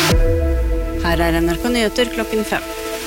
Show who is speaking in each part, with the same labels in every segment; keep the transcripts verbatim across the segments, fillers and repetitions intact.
Speaker 1: Her er N R K Nyheter klokken fem.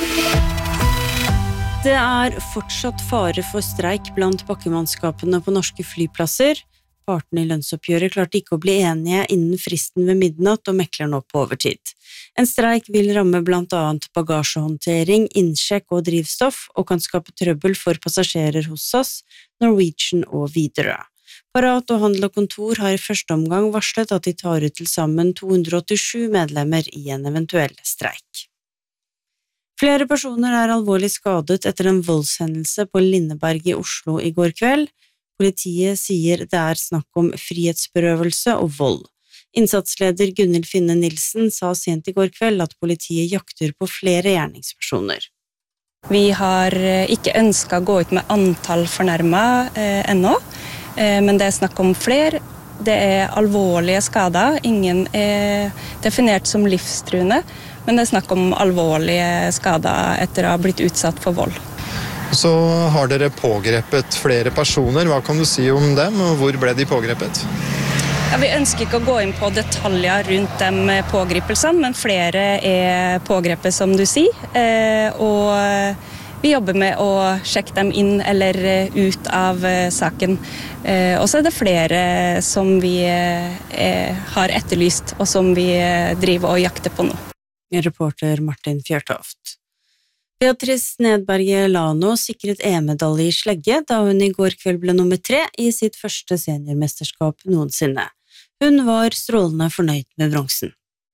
Speaker 1: Det er fortsatt fare for streik blant bakkemannskapene på norske flyplasser. Partene i lønnsoppgjøret klarte ikke å bli enige innen fristen ved midnatt og mekler nå på overtid. En streik vil ramme blant annet bagasjehåndtering, innsjekk og drivstoff, og kan skape trøbbel for passasjerer hos S A S, Norwegian og Widerøe. Parat og Handel og Kontor har i første omgang varslet at de tar ut til sammen to hundre og åttisju medlemmer i en eventuell streik. Flere personer er alvorlig skadet etter en voldshendelse på Lindeberg i Oslo i går kveld. Politiet sier det er snakk om frihetsberøvelse og vold. Innsatsleder Gunhild Finne Nilsen sa sent i går kveld at politiet jakter på flere gjerningspersoner.
Speaker 2: Vi har ikke ønsket å gå ut med antall fornærmet eh, ennå, eh, men det er snakk om flere. Det er alvorlige skader. Ingen er definert som livstruende, men det er snakk om alvorlige skader etter å ha blitt utsatt for vold.
Speaker 3: Så har dere pågrepet flere personer. Hva kan du si om dem, og hvor ble de pågrepet?
Speaker 2: Ja, vi ønsker ikke å gå inn på detaljer rundt de pågripelsene, men flere er pågrepet, som du sier. Eh, og vi jobber med å sjekke dem inn eller ut av saken. Eh, og så er det flere som vi eh, har etterlyst, og som vi driver og jakter på nå.
Speaker 1: Reporter Martin Fjørtoft. Beatrice Nedberge Lano sikret E-medalje i slegge da hun i går kveld ble nummer tre i sitt første seniormesterskap noensinne. Hun var strålende fornøyd med bronsen.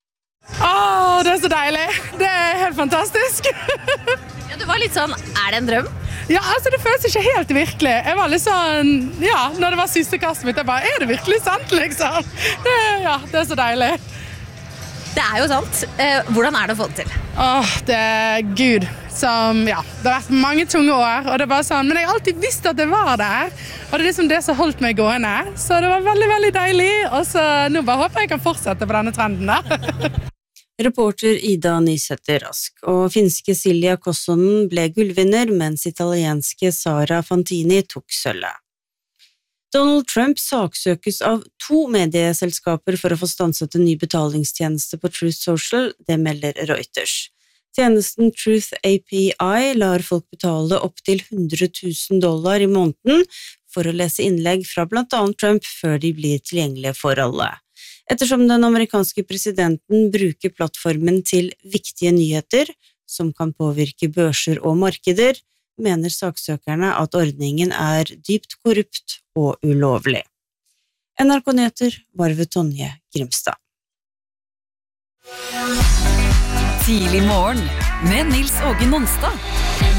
Speaker 4: Åh, det er så deilig! Det er helt fantastisk!
Speaker 5: Ja, du var litt sånn, er det en drøm?
Speaker 4: Ja, altså det føles ikke helt virkelig. Jeg var litt sånn, ja, når det var siste kastet mitt, jeg bare, er det virkelig sant, liksom? Det, ja, det er så deilig.
Speaker 5: Det er jo sant. Eh, hvordan er det å få det til?
Speaker 4: Åh, det er Gud som, ja, det har vært mange tunge år, og det er bare sånn, men jeg har alltid visst at det var der, og det er liksom det som holdt meg gående, så det var veldig, veldig deilig, og så nå bare håper jeg kan fortsette på denne trenden da.
Speaker 1: Reporter Ida Nysæter Rask, og finske Silja Kossonen ble gullvinner, mens italienske Sara Fantini tok sølvet. Donald Trump saksøkes av to medieselskaper for å få stanset en ny betalingstjeneste på Truth Social, det melder Reuters. Tjenesten Truth A P I lar folk betale opp til hundre tusen dollar i måneden for å lese innlegg fra blant annet Trump før de blir tilgjengelige for alle. Ettersom den amerikanske presidenten bruker plattformen til viktige nyheter, som kan påvirke børser og markeder, mener saksøkerne at ordningen er dypt korrupt og ulovlig. N R K Nyheter var ved Tonje Grimstad.
Speaker 6: Tidlig morgen med Nils Åge Nonstad.